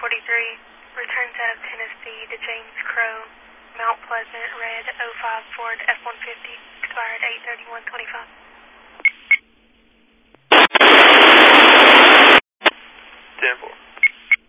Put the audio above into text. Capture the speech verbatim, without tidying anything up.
forty-three, returns out of Tennessee to James Crow, Mount Pleasant, red oh five Ford F one fifty, expired eight thirty-one twenty-five.